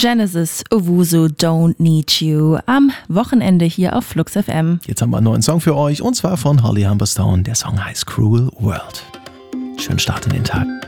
Genesis, Owusu, Don't Need You am Wochenende hier auf Flux FM. Jetzt haben wir einen neuen Song für euch und zwar von Holly Humberstone. Der Song heißt Cruel World. Schönen Start in den Tag.